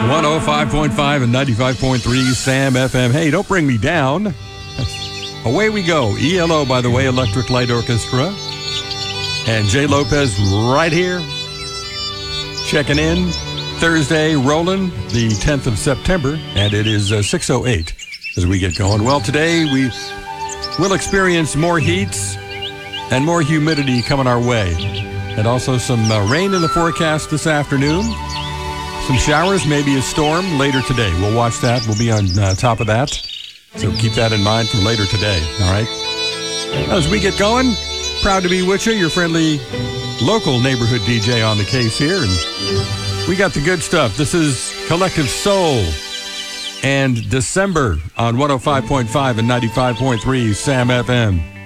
105.5 and 95.3 Sam FM. Hey, don't bring me down. Away we go. ELO, by the way, Electric Light Orchestra. And Jay Lopez right here. Checking in. Thursday, rolling the 10th of September. And it is 6:08 as we get going. Well, today we will experience more heat and more humidity coming our way. And also some rain in the forecast this afternoon. Some showers, maybe a storm later today. We'll watch that. We'll be on top of that. So keep that in mind for later today, all right? As we get going, proud to be with you, your friendly local neighborhood DJ on the case here. And we got the good stuff. This is Collective Soul and December on 105.5 and 95.3 Sam FM.